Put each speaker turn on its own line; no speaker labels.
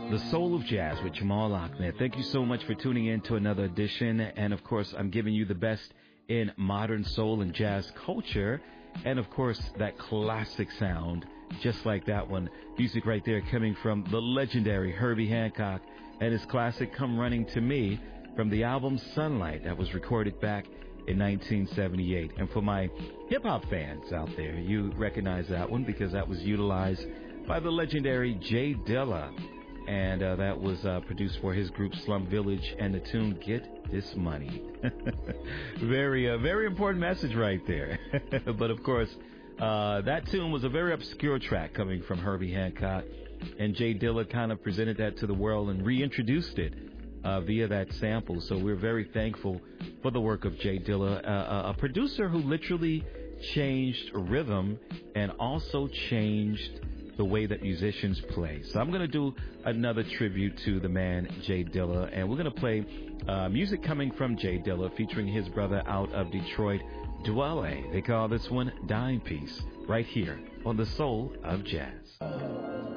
The Soul of Jazz with Jamal Ahmed. Thank you so much for tuning in to another edition. And of course, I'm giving you the best in modern soul and jazz culture. And of course, that classic sound, just like that one. Music right there coming from the legendary Herbie Hancock and his classic Come Running to Me from the album Sunlight that was recorded back in 1978. And for my hip-hop fans out there, you recognize that one because that was utilized by the legendary Jay Dilla. And that was produced for his group Slum Village and the tune Get This Money. Very important message right there. But of course, that tune was a very obscure track coming from Herbie Hancock. And Jay Dilla kind of presented that to the world and reintroduced it via that sample. So we're very thankful for the work of Jay Dilla, a producer who literally changed rhythm and also changed the way that musicians play. So I'm going to do another tribute to the man Jay Dilla, and we're going to play music coming from Jay Dilla featuring his brother out of Detroit, Dwele. They call this one Dime Piece, right here on The Soul of Jazz.